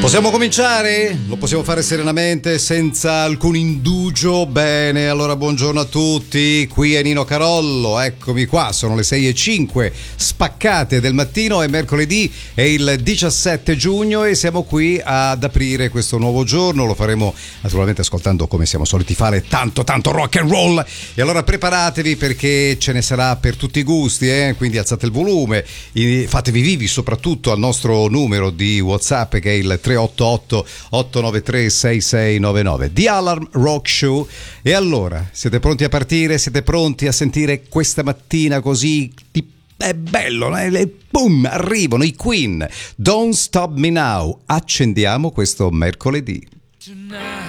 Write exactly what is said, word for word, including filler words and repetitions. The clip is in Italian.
Possiamo cominciare? Lo possiamo fare serenamente, senza alcun indugio? Bene, allora buongiorno a tutti, qui è Nino Carollo, eccomi qua, sono le sei e cinque spaccate del mattino, è mercoledì, è il diciassette giugno e siamo qui ad aprire questo nuovo giorno, lo faremo naturalmente ascoltando, come siamo soliti fare, tanto tanto rock and roll, e allora preparatevi perché ce ne sarà per tutti i gusti, eh? Quindi alzate il volume, fatevi vivi soprattutto al nostro numero di WhatsApp che è il tre otto otto otto nove tre sei sei nove nove, The Alarm Rock Show. E allora, siete pronti a partire? Siete pronti a sentire questa mattina così? È bello, e boom, arrivano i Queen. Don't Stop Me Now. Accendiamo questo mercoledì.